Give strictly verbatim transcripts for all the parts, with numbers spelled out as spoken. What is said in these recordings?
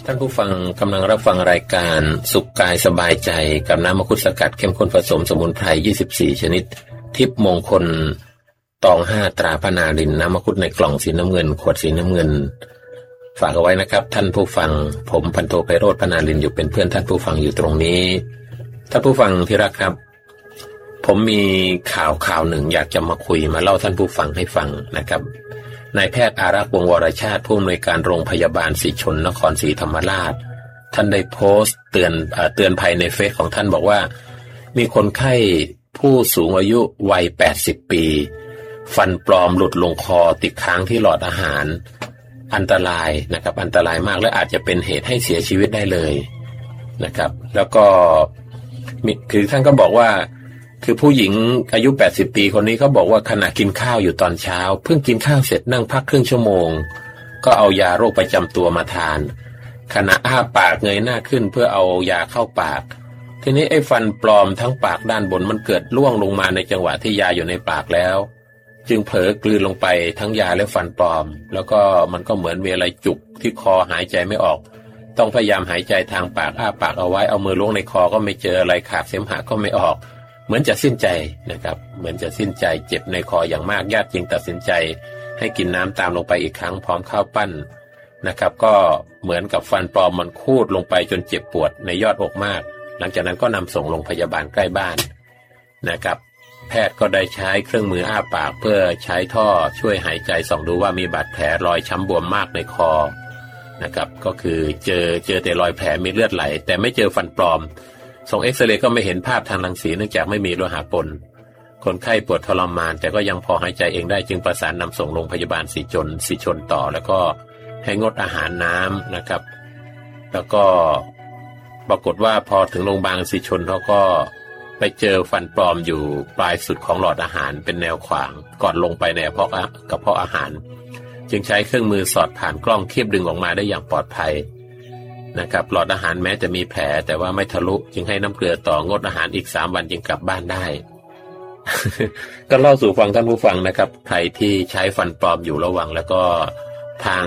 ท่านผู้ฟังกำลังรับฟังรายการสุขกายสบายใจกับน้ำมังคุดสกัดเข้มข้นผสมสมุนไพรยี่สิบสี่ชนิดทิพย์มงคลตองห้าตราพนารินน้ำมังคุดในกล่องสีน้ำเงินขวดสีน้ำเงินฝากเอาไว้นะครับท่านผู้ฟังผมพันโทไพโรจน์พนารินอยู่เป็นเพื่อนท่านผู้ฟังอยู่ตรงนี้ท่านผู้ฟังที่รักครับผมมีข่าวข่าวหนึ่งอยากจะมาคุยมาเล่าท่านผู้ฟังให้ฟังนะครับนายแพทย์อารักษ์วงศ์วรชาติผู้อำนวยการโรงพยาบาลศรีชนนครศรีธรรมราชท่านได้โพสต์เตือนเอ่อเตือนภัยในเฟซของท่านบอกว่ามีคนไข้ผู้สูงอายุวัยแปดสิบปีฟันปลอมหลุดลงคอติดค้างที่หลอดอาหารอันตรายนะครับอันตรายมากและอาจจะเป็นเหตุให้เสียชีวิตได้เลยนะครับแล้วก็คือท่านก็บอกว่าคือผู้หญิงอายุแปดสิบปีคนนี้เขาบอกว่าขณะกินข้าวอยู่ตอนเช้าเพิ่งกินข้าวเสร็จนั่งพักครึ่งชั่วโมงก็เอายาโรคประจำตัวมาทานขณะอ้าปากเงยหน้าขึ้นเพื่อเอายาเข้าปากทีนี้ไอ้ฟันปลอมทั้งปากด้านบนมันเกิดร่วงลงมาในจังหวะที่ยาอยู่ในปากแล้วจึงเผลอกลืนลงไปทั้งยาและฟันปลอมแล้วก็มันก็เหมือนมีอะไรจุกที่คอหายใจไม่ออกต้องพยายามหายใจทางปากอ้าปากเอาไว้เอามือล้วงในคอก็ไม่เจออะไรขาดเสมหะก็ไม่ออกเหมือนจะสิ้นใจนะครับเหมือนจะสิ้นใจเจ็บในคออย่างมากญาติจึงตัดสินใจให้กินน้ำตามลงไปอีกครั้งพร้อมข้าวปั้นนะครับก็เหมือนกับฟันปลอมมันคูดลงไปจนเจ็บปวดในยอดอกมากหลังจากนั้นก็นำส่งโรงพยาบาลใกล้บ้านนะครับแพทย์ก็ได้ใช้เครื่องมืออ้าปากเพื่อใช้ท่อช่วยหายใจส่องดูว่ามีบาดแผลรอยช้ำบวมมากในคอนะครับก็คือเจอเจอแต่รอยแผลมีเลือดไหลแต่ไม่เจอฟันปลอมส่งเอ็กซเรย์ก็ไม่เห็นภาพทางรังสีเนื่องจากไม่มีโลหะปนคนไข้ปวดทรมานแต่ก็ยังพอหายใจเองได้จึงประสานนำส่งโรงพยาบาลศรีชนศรีชนต่อแล้วก็ให้งดอาหารน้ำนะครับแล้วก็ปรากฏว่าพอถึงโรงพยาบาลศรีชนเขาก็ไปเจอฟันปลอมอยู่ปลายสุดของหลอดอาหารเป็นแนวขวางก่อนลงไปในกระเพาะกระเพาะอาหารจึงใช้เครื่องมือสอดผ่านกล้องคีบดึงออกมาได้อย่างปลอดภัยนะครับหลอดอาหารแม้จะมีแผลแต่ว่าไม่ทะลุจึงให้น้ำเกลือต่องดอาหารอีกสามวันจึงกลับบ้านได้ ก็เล่าสู่ฟังท่านผู้ฟังนะครับใครที่ใช้ฟันปลอมอยู่ระวังแล้วก็ทาง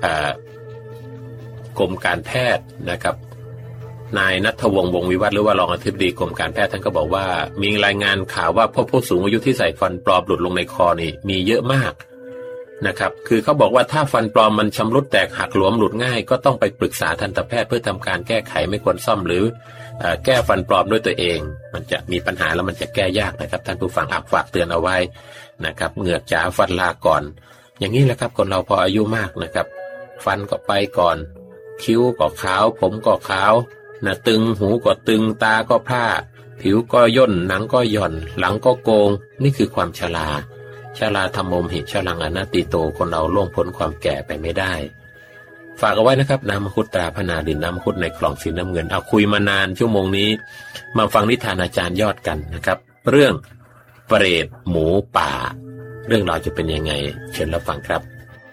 กรมการแพทย์นะครับนายณัฐวงศ์วงศ์วิวัฒน์หรือว่ารองอธิบดีกรมการแพทย์ท่านก็บอกว่ามีรายงานข่าวว่าพบผู้สูงอายุที่ใส่ฟันปลอมหลุดลงในคอนี่มีเยอะมากนะครับคือเขาบอกว่าถ้าฟันปลอมมันชำรุดแตกหักหลวมหลุดง่ายก็ต้องไปปรึกษาทันตแพทย์เพื่อทำการแก้ไขไม่ควรซ่อมหรือแก้ฟันปลอมด้วยตัวเองมันจะมีปัญหาแล้วมันจะแก้ยากนะครับท่านผู้ฟังอักฝากเตือนเอาไว้นะครับเหงือกจ๋าฟันลาก่อนอย่างนี้แหละครับคนเราพออายุมากนะครับฟันก็ไปก่อนคิ้วก็ขาวผมก็ขาวหน้าตึงหูก็ตึงตาก็พร่าผิวก็ย่นหนังก็หย่อนหลังก็โกงนี่คือความชราชราธรรมโมหิชรังอนัตติโตคนเราล่วงพ้นความแก่ไปไม่ได้ฝากเอาไว้นะครับน้ำมังคุดตราพนาดินน้ำมังคุดในกล่องสีน้ำเงินเอาคุยมานานชั่วโมงนี้มาฟังนิทานอาจารย์ยอดกันนะครับเรื่องเปรตหมูป่าเรื่องราวจะเป็นยังไงเชิญรับฟังครับ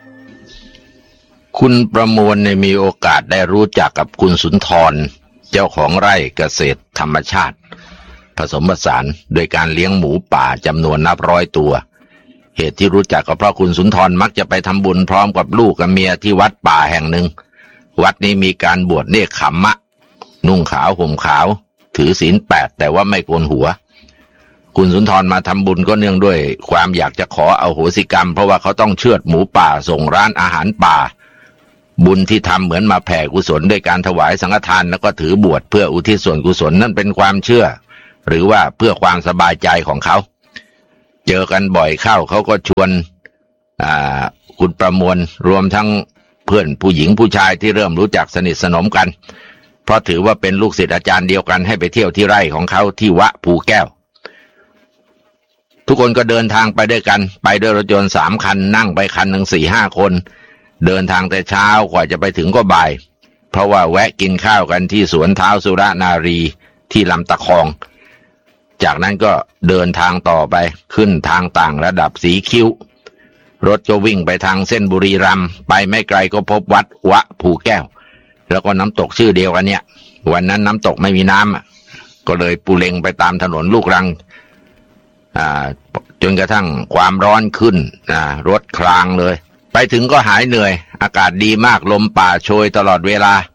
คุณประมวลในมีโอกาสได้รู้จักกับคุณสุนทรเจ้าของไร่เกษตรธรรมชาติผสมผสานโดยการเลี้ยงหมูป่าจำนวนนับร้อยตัวเหตุที่รู้จักก็เพราะคุณสุนทรมักจะไปทำบุญพร้อมกับลูกกับเมียที่วัดป่าแห่งหนึ่งวัดนี้มีการบวชเนกขัมมะนุ่งขาวห่มขาวถือศีลแปดแต่ว่าไม่โกนหัวคุณสุนทรมาทำบุญก็เนื่องด้วยความอยากจะขออโหสิกรรมเพราะว่าเขาต้องเชือดหมูป่าส่งร้านอาหารป่าบุญที่ทำเหมือนมาแผ่กุศลด้วยการถวายสังฆทานแล้วก็ถือบวชเพื่ออุทิศส่วนกุศลนั่นเป็นความเชื่อหรือว่าเพื่อความสบายใจของเขาเจอกันบ่อยเข้าเขาก็ชวนคุณประมวลรวมทั้งเพื่อนผู้หญิงผู้ชายที่เริ่มรู้จักสนิทสนมกันเพราะถือว่าเป็นลูกศิษย์อาจารย์เดียวกันให้ไปเที่ยวที่ไร่ของเขาที่วะภูแก้วทุกคนก็เดินทางไปด้วยกันไปด้วยรถยนต์สามคันนั่งไปคันหนึ่งสี่ห้าคนเดินทางแต่เช้ากว่าจะไปถึงก็บ่ายเพราะว่าแวะกินข้าวกันที่สวนเท้าสุรนารีที่ลำตะคองจากนั้นก็เดินทางต่อไปขึ้นทางต่างระดับสีคิ้วรถก็วิ่งไปทางเส้นบุรีรัมย์ไปไม่ไกลก็พบวัดวะภูแก้วแล้วก็น้ำตกชื่อเดียวกันเนี่ยวันนั้นน้ำตกไม่มีน้ำก็เลยปูเลงไปตามถนนลูกรังอ่าจนกระทั่งความร้อนขึ้นอ่ารถคลางเลยไปถึงก็หายเหนื่อยอากาศดีมากลมป่าโชยตลอดเวลา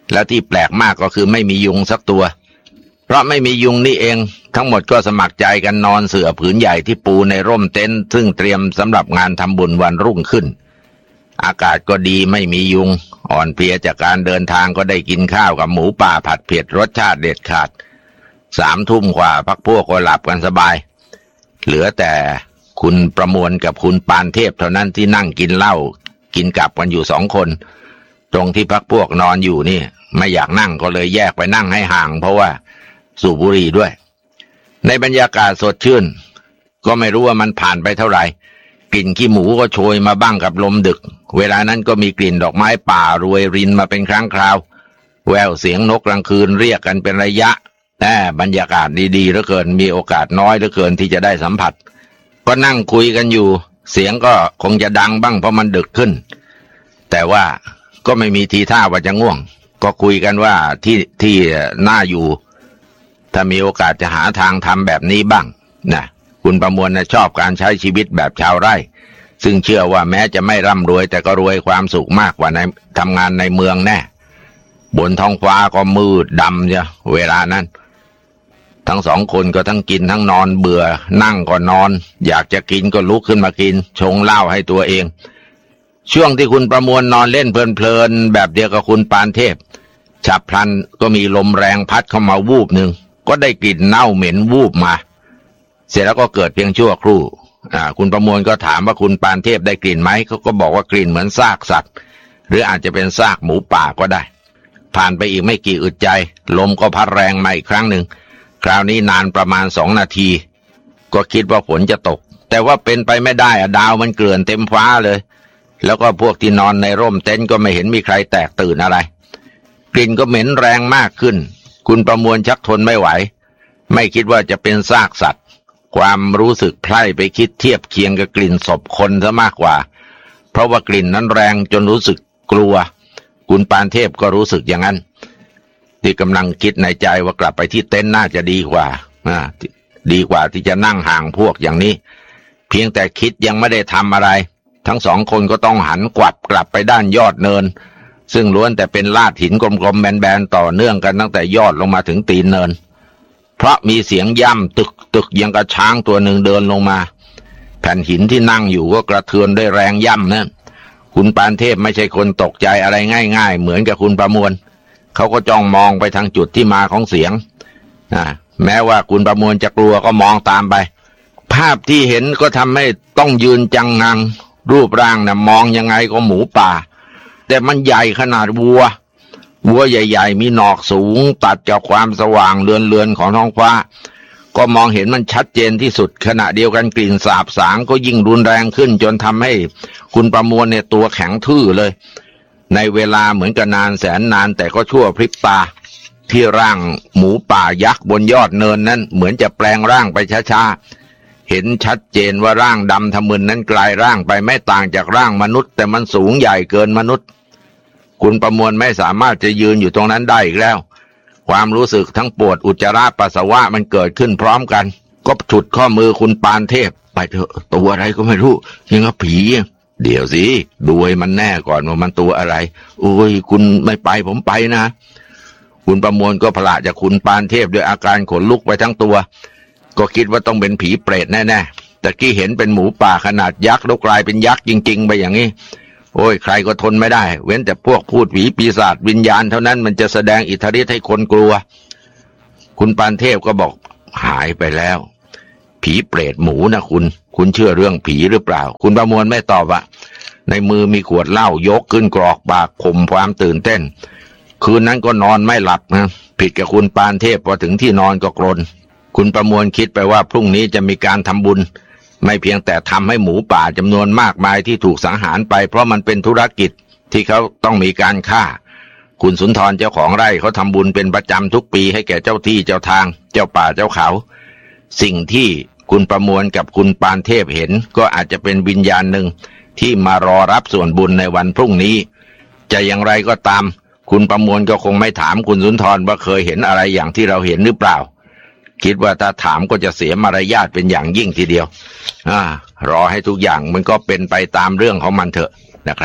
แล้วที่แปลกมากก็คือไม่มียุงสักตัวเพราะไม่มียุงนี่เองทั้งหมดก็สมัครใจกันนอนเสื่อผืนใหญ่ที่ปูในร่มเต็นท์ซึ่งเตรียมสำหรับงานทำบุญวันรุ่งขึ้นอากาศก็ดีไม่มียุงอ่อนเพลียจากการเดินทางก็ได้กินข้าวกับหมูป่าผัดเผ็ดรสชาติเด็ดขาดสามทุ่มกว่าพักพวกก็หลับกันสบายเหลือแต่คุณประมวลกับคุณปานเทพเท่านั้นที่นั่งกินเหล้ากินกลับกันอยู่สองคนตรงที่พักพวกนอนอยู่นี่ไม่อยากนั่งก็เลยแยกไปนั่งให้ห่างเพราะว่าสูบบุหรี่ด้วยในบรรยากาศสดชื่นก็ไม่รู้ว่ามันผ่านไปเท่าไหร่กลิ่นขี้หมูก็โชยมาบ้างกับลมดึกเวลานั้นก็มีกลิ่นดอกไม้ป่ารวยรินมาเป็นครั้งคราวแววเสียงนกกลางคืนเรียกกันเป็นระยะแต่บรรยากาศดีๆเหลือเกินมีโอกาสน้อยเหลือเกินที่จะได้สัมผัสก็นั่งคุยกันอยู่เสียงก็คงจะดังบ้างเพราะมันดึกขึ้นแต่ว่าก็ไม่มีทีท่าว่าจะง่วงก็คุยกันว่าที่ที่น่าอยู่ถ้ามีโอกาสจะหาทางทำแบบนี้บ้างนะคุณประมวลนะชอบการใช้ชีวิตแบบชาวไร่ซึ่งเชื่อว่าแม้จะไม่ร่ำรวยแต่ก็รวยความสุขมากกว่าในทำงานในเมืองแน่บนท้องฟ้าก็มืดดำจ้ะเวลานั้นทั้งสองคนก็ทั้งกินทั้งนอนเบื่อนั่งก็นอนอยากจะกินก็ลุกขึ้นมากินชงเหล้าให้ตัวเองช่วงที่คุณประมวลนอนเล่นเพลินๆแบบเดียวกับคุณปานเทพฉับพลันก็มีลมแรงพัดเข้ามาวูบหนึ่งก็ได้กลิ่นเน่าเหม็นวูบมาเสร็จแล้วก็เกิดเพียงชั่วครู่อ่าคุณประมวลก็ถามว่าคุณปานเทพได้กลิ่นไหมเขาก็บอกว่ากลิ่นเหมือนซากสัตว์หรืออาจจะเป็นซากหมูป่าก็ได้ผ่านไปอีกไม่กี่อึดใจลมก็พัดแรงมาอีกครั้งหนึ่งคราวนี้นานประมาณสองนาทีก็คิดว่าฝนจะตกแต่ว่าเป็นไปไม่ได้อะดาวมันเกลื่อนเต็มฟ้าเลยแล้วก็พวกที่นอนในร่มเต็นท์ก็ไม่เห็นมีใครแตกตื่นอะไรกลิ่นก็เหม็นแรงมากขึ้นคุณประมวลชักทนไม่ไหวไม่คิดว่าจะเป็นซากสัตว์ความรู้สึกไพร่ไปคิดเทียบเคียงกับกลิ่นศพคนซะมากกว่าเพราะว่ากลิ่นนั้นแรงจนรู้สึกกลัวคุณปานเทพก็รู้สึกอย่างนั้นที่กำลังคิดในใจว่ากลับไปที่เต็นท์น่าจะดีกว่าอ่าดีกว่าที่จะนั่งห่างพวกอย่างนี้เพียงแต่คิดยังไม่ได้ทำอะไรทั้งสองคนก็ต้องหันกวับกลับไปด้านยอดเนินซึ่งล้วนแต่เป็นลาดหินกลมๆแบนๆต่อเนื่องกันตั้งแต่ยอดลงมาถึงตีนเนินเพราะมีเสียงย่ำตึกตึกยังกระช้างตัวหนึ่งเดินลงมาแผ่นหินที่นั่งอยู่ก็กระเทือนด้วยแรงย่ำนั่นคุณปานเทพไม่ใช่คนตกใจอะไรง่ายๆเหมือนกับคุณประมวลเขาก็จ้องมองไปทางจุดที่มาของเสียงนะแม้ว่าคุณประมวลจะกลัวก็มองตามไปภาพที่เห็นก็ทำให้ต้องยืนจังงังรูปร่างนะมองยังไงก็หมูป่าแต่มันใหญ่ขนาดวัววัวใหญ่ๆมีหนอกสูงตัดจากความสว่างเลือนๆของท้องฟ้าก็มองเห็นมันชัดเจนที่สุดขณะเดียวกันกลิ่นสาบสางก็ยิ่งรุนแรงขึ้นจนทำให้คุณประมวลเนี่ยตัวแข็งทื่อเลยในเวลาเหมือนกับนานแสนนานแต่ก็ชั่วพริบตาที่ร่างหมูป่ายักษ์บนยอดเนินนั้นเหมือนจะแปลงร่างไปช้าๆเห็นชัดเจนว่าร่างดำทะมึนนั้นกลายร่างไปไม่ต่างจากร่างมนุษย์แต่มันสูงใหญ่เกินมนุษย์คุณประมวลไม่สามารถจะยืนอยู่ตรงนั้นได้อีกแล้วความรู้สึกทั้งปวดอุจจาระปัสสาวะมันเกิดขึ้นพร้อมกันก็ฉุดข้อมือคุณปานเทพไปเถอะตัวอะไรก็ไม่รู้ยังกับผีเดี๋ยวสิดูให้มันแน่ก่อนว่ามันตัวอะไรโอ้ยคุณไม่ไปผมไปนะคุณประมวลก็พละจากคุณปานเทพด้วยอาการขนลุกไปทั้งตัวก็คิดว่าต้องเป็นผีเปรตแน่ๆแต่กี้เห็นเป็นหมูป่าขนาดยักษ์แล้วกลายเป็นยักษ์จริงๆไปอย่างนี้โอ้ยใครก็ทนไม่ได้เว้นแต่พวกพูดผีปีศาจวิญญาณเท่านั้นมันจะแสดงอิทธิฤทธิ์ให้คนกลัวคุณปานเทพก็บอกหายไปแล้วผีเปรตหมูนะคุณคุณเชื่อเรื่องผีหรือเปล่าคุณประมวลไม่ตอบอะในมือมีขวดเหล้ายกขึ้นกรอกปากข่มความตื่นเต้นคืนนั้นก็นอนไม่หลับนะผิดกับคุณปานเทพพอถึงที่นอนก็กรนคุณประมวลคิดไปว่าพรุ่งนี้จะมีการทำบุญไม่เพียงแต่ทำให้หมูป่าจำนวนมากมายที่ถูกสังหารไปเพราะมันเป็นธุรกิจที่เขาต้องมีการฆ่าคุณสุนทรเจ้าของไร่เขาทำบุญเป็นประจำทุกปีให้แก่เจ้าที่เจ้าทางเจ้าป่าเจ้าเขาสิ่งที่คุณประมวลกับคุณปานเทพเห็นก็อาจจะเป็นวิญญาณหนึ่งที่มารอรับส่วนบุญในวันพรุ่งนี้จะอย่างไรก็ตามคุณประมวลก็คงไม่ถามคุณสุนทรว่าเคยเห็นอะไรอย่างที่เราเห็นหรือเปล่าคิดว่าถ้าถามก็จะเสียมารยาทเป็นอย่างยิ่งทีเดียวอ่ารอให้ทุกอย่างมันก็เป็นไปตามเรื่องของมันเถอะนะครับ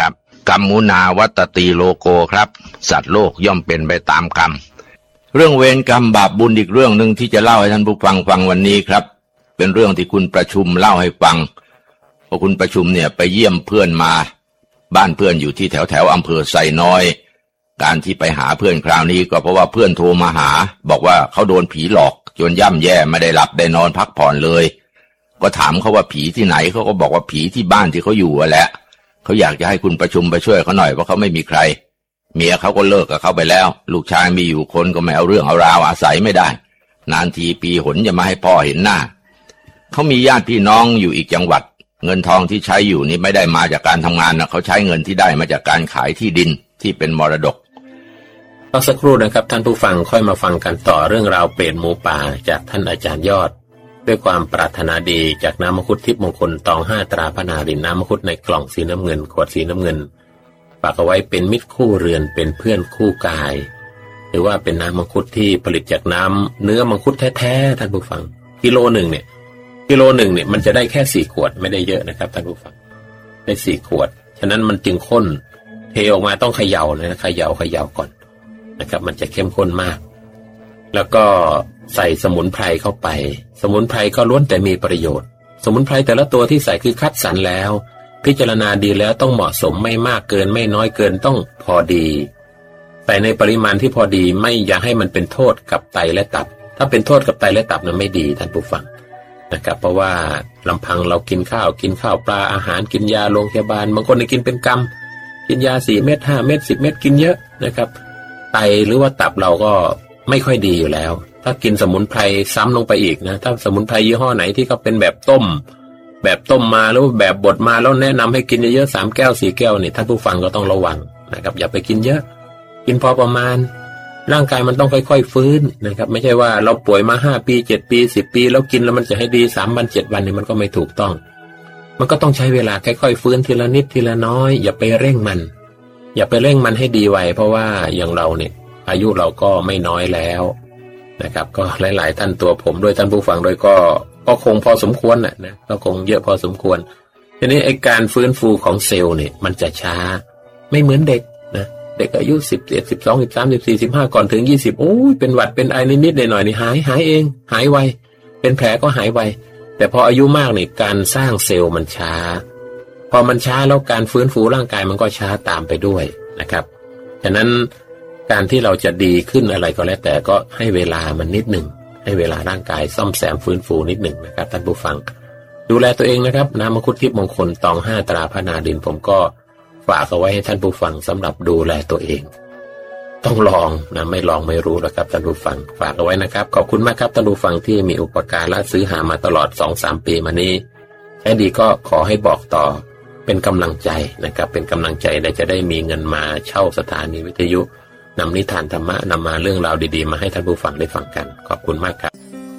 กรรมุนาวัตติโลโกครับสัตว์โลกย่อมเป็นไปตามกรรมเรื่องเวรกรรมบาปบุญอีกเรื่องหนึ่งที่จะเล่าให้ท่านผู้ฟังฟังวันนี้ครับเป็นเรื่องที่คุณประชุมเล่าให้ฟังเพราะคุณประชุมเนี่ยไปเยี่ยมเพื่อนมาบ้านเพื่อนอยู่ที่แถวแถวอำเภอไซน้อยการที่ไปหาเพื่อนคราวนี้ก็เพราะว่าเพื่อนโทรมาหาบอกว่าเขาโดนผีหลอกจนย่ำแย่ไม่ได้หลับได้นอนพักผ่อนเลยก็ถามเขาว่าผีที่ไหนเขาก็บอกว่าผีที่บ้านที่เขาอยู่แหละเขาอยากจะให้คุณประชุมไปช่วยเขาหน่อยเพราะเขาไม่มีใครเมียเขาก็เลิกกับเขาไปแล้วลูกชายมีอยู่คนก็ไม่เอาเรื่องเอาราวอาศัยไม่ได้นานทีปีหนจะมาให้พ่อเห็นหน้าเขามีญาติพี่น้องอยู่อีกจังหวัดเงินทองที่ใช้อยู่นี่ไม่ได้มาจากการทำงานนะเขาใช้เงินที่ได้มาจากการขายที่ดินที่เป็นมรดกต่อสักครู่นะครับท่านผู้ฟังค่อยมาฟังกันต่อเรื่องราวเปรตหมูป่าจากท่านอาจารย์ยอดด้วยความปรารถนาดีจากน้ำมังคุดทิพย์มงคลตองห้าตราพนารินน้ำมังคุดในกล่องสีน้ำเงินขวดสีน้ำเงินฝากเอาไว้เป็นมิตรคู่เรือนเป็นเพื่อนคู่กายหรือว่าเป็นน้ำมังคุดที่ผลิตจากน้ำเนื้อมังคุดแท้ๆท่านผู้ฟังกิโลหนึ่งเนี่ยกิโลหนึ่งเนี่ยมันจะได้แค่สี่ขวดไม่ได้เยอะนะครับท่านผู้ฟังได้สี่ขวดฉะนั้นมันจึงข้นเทออกมาต้องเขย่าเลยนะเขย่าเขย่าก่อนนะครับมันจะเข้มข้นมากแล้วก็ใส่สมุนไพรเข้าไปสมุนไพรก็ล้วนแต่มีประโยชน์สมุนไพรแต่ละตัวที่ใส่คือคัดสรรแล้วพิจารณาดีแล้วต้องเหมาะสมไม่มากเกินไม่น้อยเกินต้องพอดีใส่ในปริมาณที่พอดีไม่อย่าให้มันเป็นโทษกับไตและตับถ้าเป็นโทษกับไตและตับนั้นไม่ดีท่านผู้ฟังนะครับเพราะว่าลำพังเรากินข้าวกินข้าวปลาอาหารกินยาโรงพยาบาลบางคนกินเป็นกำกินยาสี่เม็ดห้าเม็ดสิบเม็ดกินเยอะนะครับไตหรือว่าตับเราก็ไม่ค่อยดีอยู่แล้วถ้ากินสมุนไพรซ้ำลงไปอีกนะถ้าสมุนไพรยี่ห้อไหนที่เขาเป็นแบบต้มแบบต้มมาแล้วแบบบดมาแล้วแนะนำให้กินเยอะๆสามแก้วสี่แก้วนี่ท่านผู้ฟังก็ต้องระวังนะครับอย่าไปกินเยอะกินพอประมาณร่างกายมันต้องค่อยๆฟื้นนะครับไม่ใช่ว่าเราป่วยมาห้าปีเจ็ดปีสิบปีแล้วกินแล้วมันจะให้ดีสามวันเจ็ดวันนี่มันก็ไม่ถูกต้องมันก็ต้องใช้เวลาค่อยๆฟื้นทีละนิดทีละน้อยอย่าไปเร่งมันอย่าไปเร่งมันให้ดีไวเพราะว่าอย่างเราเนี่ยอายุเราก็ไม่น้อยแล้วนะครับก็หลายๆท่านตัวผมด้วยท่านผู้ฟังด้วยก็ก็คงพอสมควรน่ะนะก็คงเยอะพอสมควรทีนี้ไอ้การฟื้นฟูของเซลล์เนี่ยมันจะช้าไม่เหมือนเด็กนะเด็กอายุสิบเอ็ด สิบสอง สิบสาม สิบสี่ สิบห้าก่อนถึงยี่สิบโอ้ยเป็นหวัดเป็นไอนิดๆหน่อยๆนี่หายหายเองหายไวเป็นแผลก็หายไวแต่พออายุมากนี่การสร้างเซลล์มันช้าพอมันช้าแล้วการฟื้นฟูร่างกายมันก็ช้าตามไปด้วยนะครับฉะนั้นการที่เราจะดีขึ้นอะไรก็แล้วแต่ก็ให้เวลามันนิดหนึ่งให้เวลาร่างกายซ่อมแซมฟื้นฟูนิดหนึ่งนะครับท่านผู้ฟังดูแลตัวเองนะครับน้ำมังคุดทิพย์มงคลตองห้าตราพนาดินผมก็ฝากเอาไว้ให้ท่านผู้ฟังสำหรับดูแลตัวเองต้องลองนะไม่ลองไม่รู้นะครับท่านผู้ฟังฝากเอาไว้นะครับขอบคุณมากครับท่านผู้ฟังที่มีอุปการะซื้อหามาตลอด สองถึงสาม ปีมานี้ใช้ดีก็ขอให้บอกต่อเป็นกำลังใจนะครับเป็นกำลังใจได้จะได้มีเงินมาเช่าสถานีวิทยุนำนิทานธรรมะนำมาเรื่องราวดีๆมาให้ท่านผู้ฟังได้ฟังกันขอบคุณมากครับ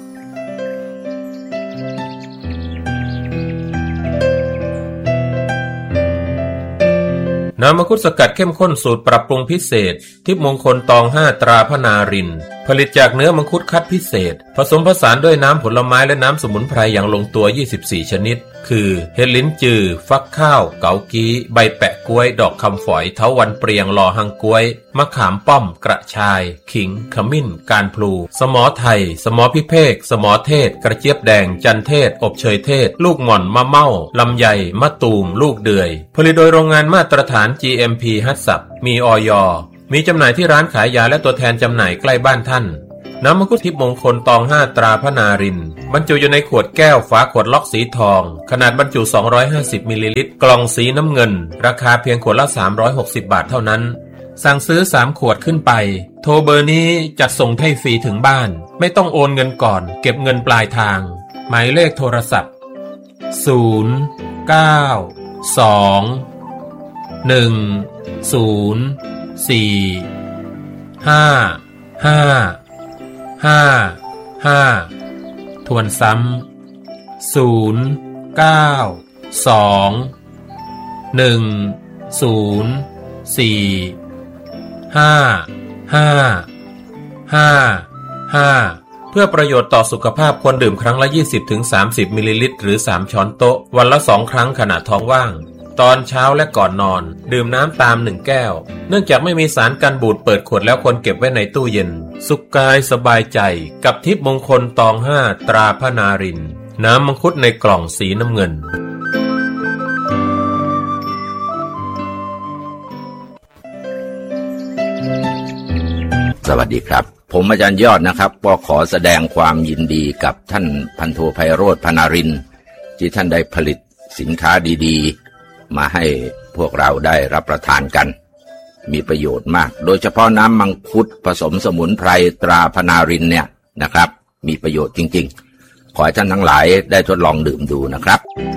น้ำมังคุดสกัดเข้มข้นสูตรปรับปรุงพิเศษทิพย์มงคลตองห้าตราพนารินผลิตจากเนื้อมังคุดคัดพิเศษผสมผสานด้วยน้ำผลไม้และน้ำสมุนไพรอย่างลงตัวยี่สิบสี่ชนิดคือเห็ดลิ้นจือฟักข้าวเกากี้ใบแปะกล้วยดอกคำฝอยเถาวัลย์เปรียงลอหังกล้วยมะขามป้อมกระชายขิงขมิ้นการพลูสมอไทยสมอพิเภกสมอเทศกระเจี๊ยบแดงจันเทศอบเชยเทศลูกหม่อนมะเม่าลำไยมะตูมลูกเดือยผลิตโดยโรงงานมาตรฐาน จี เอ็ม พี ฮัตสับมีอย.มีจำหน่ายที่ร้านขายยาและตัวแทนจำหน่ายใกล้บ้านท่านน้ำมังคุดทิพย์มงคลตองห้าตราพนารินบรรจุอยู่ในขวดแก้วฝาขวดล็อกสีทองขนาดบรรจุสองร้อยห้าสิบมิลลิลิตรกล่องสีน้ำเงินราคาเพียงขวดละสามร้อยหกสิบบาทเท่านั้นสั่งซื้อสามขวดขึ้นไปโทรเบอร์นี้จัดส่งให้ฟรีถึงบ้านไม่ต้องโอนเงินก่อนเก็บเงินปลายทางหมายเลขโทรศัพท์ศูนย์ เก้า สอง หนึ่ง ศูนย์ สี่ ห้า ห้าห้า ห้าทวนซ้ำศูนย์ เก้า สอง หนึ่ง ศูนย์ สี่ ห้า ห้า ห้า ห้าเพื่อประโยชน์ต่อสุขภาพควรดื่มครั้งละ ยี่สิบถึงสามสิบ มิลลิลิตรหรือสามช้อนโต๊ะวันละสองครั้งขณะท้องว่างตอนเช้าและก่อนนอนดื่มน้ำตามหนึ่งแก้วเนื่องจากไม่มีสารกันบูดเปิดขวดแล้วควรเก็บไว้ในตู้เย็นสุขกายสบายใจกับทิพย์มงคลตองห้าตราพระนารินทร์น้ำมังคุดในกล่องสีน้ำเงินสวัสดีครับผมอาจารย์ยอดนะครับก็ขอแสดงความยินดีกับท่านพันโทไพโรจน์ พนารินทร์ที่ท่านได้ผลิตสินค้าดีๆมาให้พวกเราได้รับประทานกันมีประโยชน์มากโดยเฉพาะน้ำมังคุดผสมสมุนไพรตราพนารินทร์เนี่ยนะครับมีประโยชน์จริงๆขอให้ท่านทั้งหลายได้ทดลองดื่มดูนะครับ